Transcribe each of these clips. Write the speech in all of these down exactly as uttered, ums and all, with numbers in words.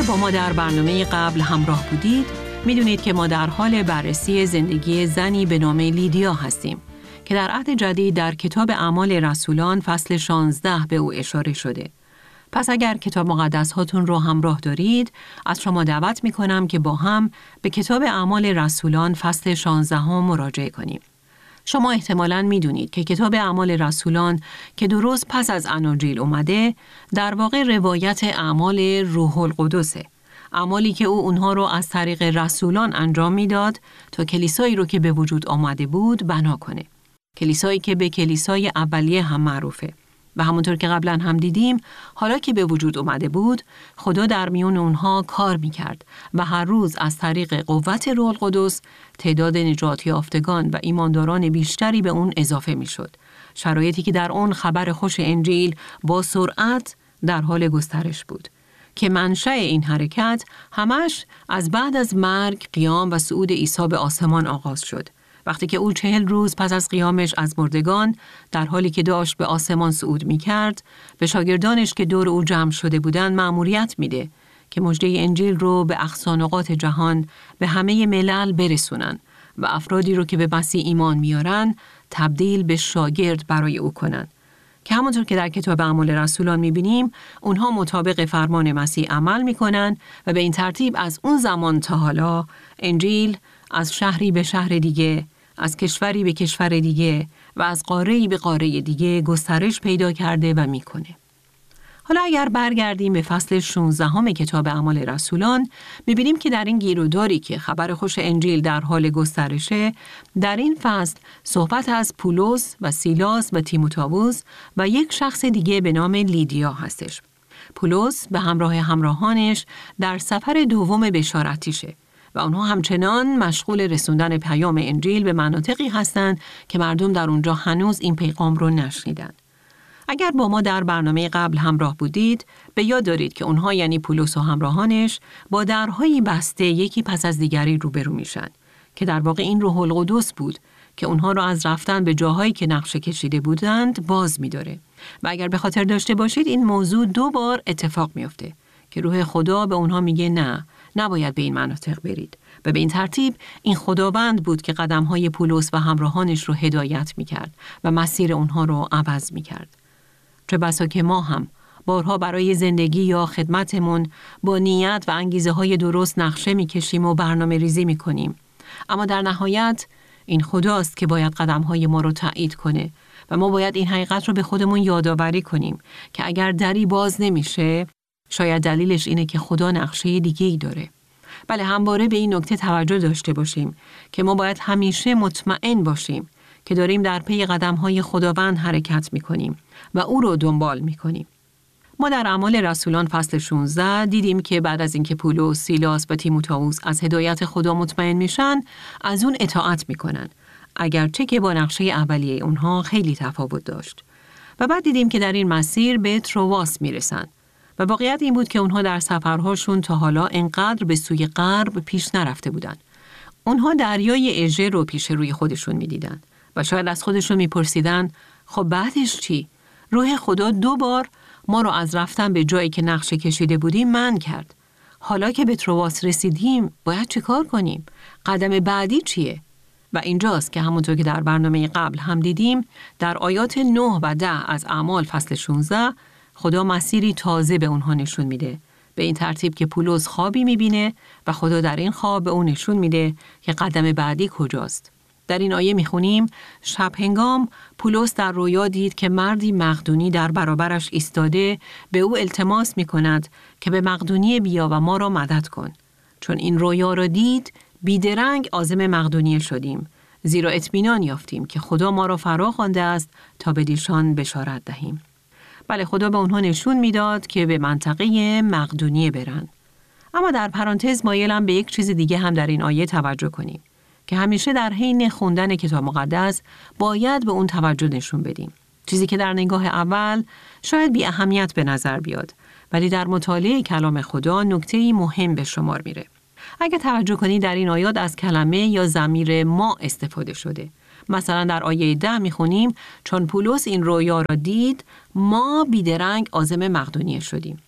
با ما در برنامه قبل همراه بودید، میدونید که ما در حال بررسی زندگی زنی به نام لیدیا هستیم که در عهد جدید در کتاب اعمال رسولان فصل شانزده به او اشاره شده. پس اگر کتاب مقدس هاتون رو همراه دارید، از شما دعوت میکنم که با هم به کتاب اعمال رسولان فصل شانزده هم مراجعه کنیم. شما احتمالاً میدونید که کتاب اعمال رسولان که درست پس از اناجیل اومده، در واقع روایت اعمال روح القدسه. اعمالی که او اونها رو از طریق رسولان انجام میداد تا کلیسایی رو که به وجود آمده بود بنا کنه. کلیسایی که به کلیسای اولیه هم معروفه. و همونطور که قبلا هم دیدیم، حالا که به وجود اومده بود، خدا در میون اونها کار میکرد و هر روز از طریق قوت روح القدس تعداد نجات یافتگان و ایمانداران بیشتری به اون اضافه میشد. شرایطی که در اون خبر خوش انجیل با سرعت در حال گسترش بود. که منشأ این حرکت همش از بعد از مرگ، قیام و صعود عیسی به آسمان آغاز شد. وقتی که او چهل روز پس از قیامش از مردگان در حالی که داشت به آسمان صعود می کرد، به شاگردانش که دور او جمع شده بودند مأموریت میده که مژده انجیل رو به اقصا نقاط جهان به همه ملل برسونن و افرادی رو که به مسیح ایمان میارن تبدیل به شاگرد برای او کنن. که همونطور که در کتاب اعمال رسولان میبینیم، اونها مطابق فرمان مسیح عمل میکنن و به این ترتیب از اون زمان تا حالا انجیل از شهری به شهر دیگه، از کشوری به کشور دیگه و از قاره‌ای به قاره دیگه گسترش پیدا کرده و میکنه. حالا اگر برگردیم به فصل شانزده هم کتاب اعمال رسولان، می‌بینیم که در این گیروداری که خبر خوش انجیل در حال گسترشه، در این فصل صحبت از پولس و سیلاس و تیموتائوس و یک شخص دیگه به نام لیدیا هستش. پولس به همراه همراهانش در سفر دوم بشارتیشه و آنها همچنان مشغول رسوندن پیام انجیل به مناطقی هستند که مردم در اونجا هنوز این پیغام رو نشنیدن. اگر با ما در برنامه قبل همراه بودید، به یاد دارید که اونها یعنی پولس و همراهانش با درهایی بسته یکی پس از دیگری روبرو میشن که در واقع این روح القدس بود که اونها رو از رفتن به جاهایی که نقشه کشیده بودند باز می‌داره. و اگر به خاطر داشته باشید این موضوع دو بار اتفاق میفته که روح خدا به اونها میگه نه، نباید به این مناطق برید. و به این ترتیب این خداوند بود که قدم‌های پولس و همراهانش رو هدایت می‌کرد و مسیر اونها رو عوض می‌کرد. چه بسا که ما هم بارها برای زندگی یا خدمتمون با نیت و انگیزه های درست نقشه می‌کشیم و برنامه ریزی می‌کنیم. اما در نهایت این خداست که باید قدم‌های ما رو تایید کنه و ما باید این حقیقت رو به خودمون یادآوری کنیم که اگر دری باز نمیشه، شاید دلیلش اینه که خدا نقشه دیگه‌ای داره. بله، همواره به این نکته توجه داشته باشیم که ما باید همیشه مطمئن باشیم که داریم در پی قدم‌های خداوند حرکت می‌کنیم و او رو دنبال می‌کنیم. ما در اعمال رسولان فصل شانزده دیدیم که بعد از اینکه پولس، سیلاس و تیموتائوس از هدایت خدا مطمئن میشن، از اون اطاعت میکنن، اگرچه که با نقشه اولیه اونها خیلی تفاوت داشت. و بعد دیدیم که در این مسیر به ترواس میرسن و واقعیت این بود که اونها در سفرهاشون تا حالا انقدر به سوی غرب پیش نرفته بودن. اونها دریای اژه رو پیش روی خودشون میدیدن و شاید از خودشون میپرسیدن خب بعدش چی؟ روح خدا دو بار ما رو از رفتن به جایی که نقشه کشیده بودیم منع کرد. حالا که به ترواس رسیدیم باید چه کار کنیم؟ قدم بعدی چیه؟ و اینجاست که همونطور که در برنامه قبل هم دیدیم، در آیات نه و ده از اعمال فصل شانزده خدا مسیری تازه به اونها نشون میده. به این ترتیب که پولس خوابی میبینه و خدا در این خواب به اون نشون میده که قدم بعدی کجاست. در این آیه میخونیم شب هنگام پولس در رویا دید که مردی مقدونی در برابرش ایستاده به او التماس میکند که به مقدونیه بیا و ما را مدد کن. چون این رویا را دید بیدرنگ عازم مقدونیه شدیم، زیرا اطمینان یافتیم که خدا ما را فرا خوانده است تا به دیشان بشارت دهیم. بله، خدا به اونها نشون میداد که به منطقه مقدونیه برن. اما در پرانتز مایلم به یک چیز دیگه هم در این آیه توجه کنیم که همیشه در حین خوندن کتاب مقدس باید به اون توجه نشون بدیم. چیزی که در نگاه اول شاید بی اهمیت به نظر بیاد، ولی در مطالعه کلام خدا نکته‌ای مهم به شمار میره. اگه توجه کنید در این آیات از کلمه یا ضمیر ما استفاده شده. مثلا در آیه ده میخونیم چون پولس این رویا را دید ما بیدرنگ عازم مقدونیه شدیم.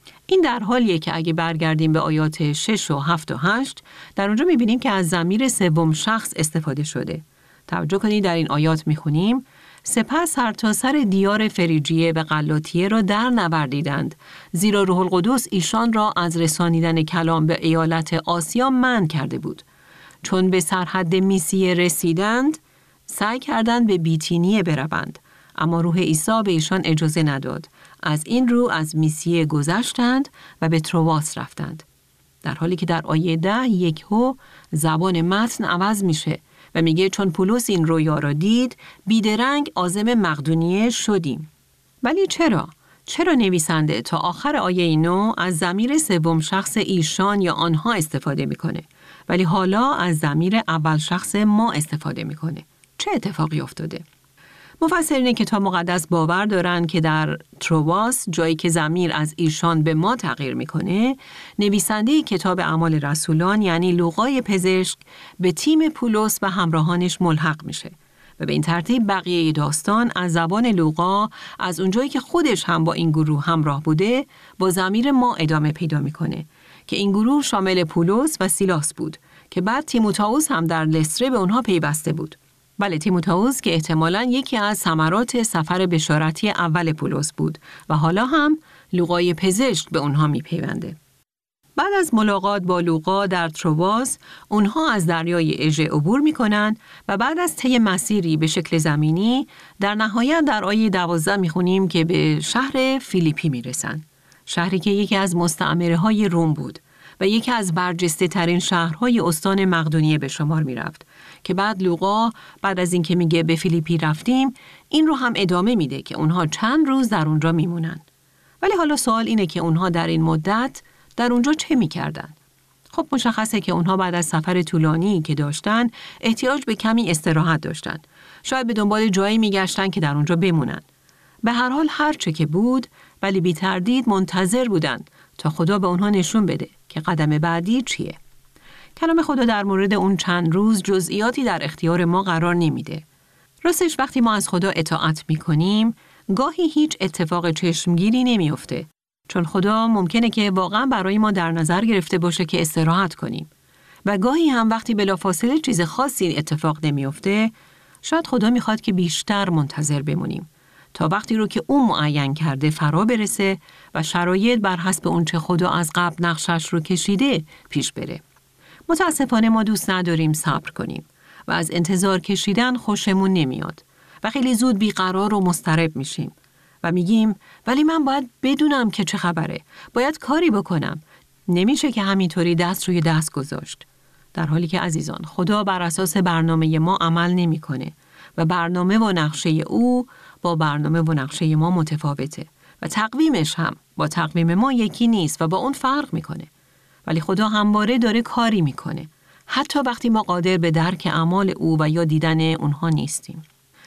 این در حالیه که اگه برگردیم به آیات شش و هفت و هشت، در اونجا می‌بینیم که از ضمیر سوم شخص استفاده شده. توجه کنید در این آیات می‌خونیم: سپس هر تا سر دیار فریجیه و غلاطیه را در نوردیدند، زیرا روح القدس ایشان را از رسانیدن کلام به ایالت آسیا منع کرده بود. چون به سرحد میسیه رسیدند، سعی کردند به بیتینیه بروند، اما روح عیسی به ایشان اجازه نداد. از این رو از میسیه گذشتند و به ترواس رفتند. در حالی که در آیه ده یکهو زبان متن عوض میشه و میگه چون پولس این رویا را دید، بیدرنگ عازم مقدونیه شدیم. ولی چرا؟ چرا نویسنده تا آخر آیه نو از ضمیر سوم شخص ایشان یا آنها استفاده میکنه، ولی حالا از ضمیر اول شخص ما استفاده میکنه؟ چه اتفاقی افتاده؟ مفسرین کتاب مقدس باور دارند که در ترواس، جایی که ضمیر از ایشان به ما تغییر میکنه، نویسنده کتاب اعمال رسولان یعنی لوقای پزشک به تیم پولس و همراهانش ملحق میشه و به این ترتیب بقیه داستان از زبان لوقا، از اونجایی که خودش هم با این گروه همراه بوده، با ضمیر ما ادامه پیدا میکنه که این گروه شامل پولس و سیلاس بود که بعد تیموتائوس هم در لستره به اونها پیوسته بود. بله، تیموتائوس که احتمالاً یکی از ثمرات سفر بشارتی اول پولس بود و حالا هم لوقای پزشک به اونها میپیونده. بعد از ملاقات با لوقا در ترواس، اونها از دریای اژه عبور میکنن و بعد از طی مسیری به شکل زمینی، در نهایت در آیه دوازده میخونیم که به شهر فیلیپی میرسن. شهری که یکی از مستعمره های روم بود و یکی از برجسته ترین شهرهای استان مقدونیه به شمار می رفت که بعد لوقا بعد از اینکه میگه به فیلیپی رفتیم، این رو هم ادامه میده که اونها چند روز در اونجا میمونن. ولی حالا سوال اینه که اونها در این مدت در اونجا چه میکردن؟ خب مشخصه که اونها بعد از سفر طولانی که داشتن احتیاج به کمی استراحت داشتن. شاید به دنبال جایی میگشتن که در اونجا بمونن. به هر حال هر چه که بود، ولی بی تردید منتظر بودن تا خدا به اونها نشون بده که قدم بعدی چیه. کلام خدا در مورد اون چند روز جزئیاتی در اختیار ما قرار نمیده. راستش وقتی ما از خدا اطاعت میکنیم، گاهی هیچ اتفاق چشمگیری نمیفته، چون خدا ممکنه که واقعا برای ما در نظر گرفته باشه که استراحت کنیم. و گاهی هم وقتی بلافاصله چیز خاصی اتفاق نمیفته، شاید خدا میخواد که بیشتر منتظر بمونیم تا وقتی رو که اون معین کرده فرا برسه و شرایط بر حسب اون چه خدا از قبل نقشش رو کشیده پیش بره. متاسفانه ما دوست نداریم صبر کنیم و از انتظار کشیدن خوشمون نمیاد و خیلی زود بیقرار و مضطرب میشیم و میگیم ولی من باید بدونم که چه خبره، باید کاری بکنم. نمیشه که همینطوری دست روی دست گذاشت. در حالی که عزیزان، خدا بر اساس برنامه ما عمل نمیکنه و برنامه و نقشه او با برنامه و نقشه ما متفاوته و تقویمش هم با تقویم ما یکی نیست و با اون فرق میکنه. ولی خدا همواره داره کاری میکنه، حتی وقتی ما قادر به درک اعمال او و یا دیدن اونها نیستیم.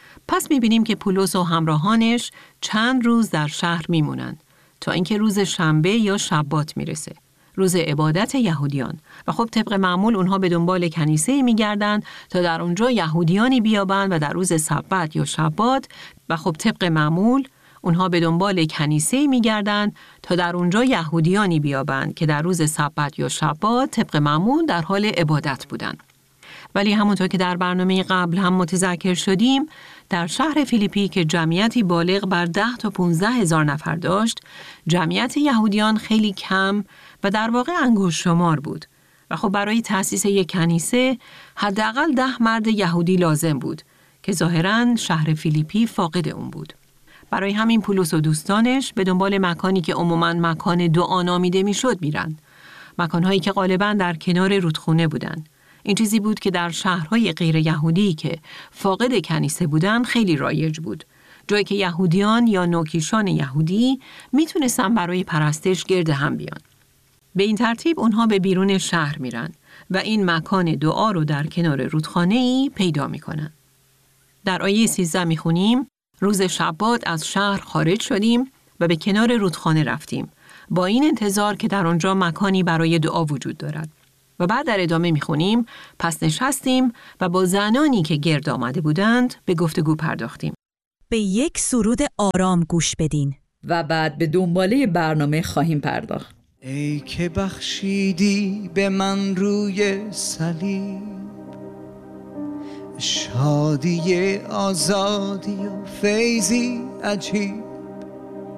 پس میبینیم که پولس و همراهانش چند روز در شهر میمونن تا اینکه روز شنبه یا شبات میرسه، روز عبادت یهودیان. و خب طبق معمول اونها به دنبال کنیسه میگردن تا در اونجا یهودیانی بیابن و در روز سبت یا شبات و خب طبق معمول اونها به دنبال کنیسه میگردن تا در اونجا یهودیانی بیابن که در روز سبت یا شبات طبق معمول در حال عبادت بودن. ولی همونطور که در برنامه قبل هم متذکر شدیم، در شهر فیلیپی که جمعیتی بالغ بر ده تا پونزده هزار نفر داشت، جمعیت یهودیان خیلی کم و در واقع انگشت شمار بود. و خب برای تأسیس یک کنیسه حداقل ده مرد یهودی لازم بود که ظاهراً شهر فیلیپی فاقد اون بود. برای همین پولس و دوستانش به دنبال مکانی که عموماً مکان دعا نامیده میشد میرن. مکانهایی که غالباً در کنار رودخونه بودن. این چیزی بود که در شهرهای غیر یهودی که فاقد کنیسه بودن خیلی رایج بود. جایی که یهودیان یا نوکیشان یهودی میتونستن برای پرستش گرد هم بیان. به این ترتیب اونها به بیرون شهر میرن و این مکان دعا رو در کنار رودخانه‌ای پیدا میکنن. در آیه سیزده میخونیم: روز شبات از شهر خارج شدیم و به کنار رودخانه رفتیم، با این انتظار که در آنجا مکانی برای دعا وجود دارد. و بعد در ادامه میخونیم: پس نشستیم و با زنانی که گرد آمده بودند به گفتگو پرداختیم. به یک سرود آرام گوش بدین. و بعد به دنباله برنامه خواهیم پرداخت. ای که بخشیدی به من روی صلیب، شادی آزادی و فیضی عجیب،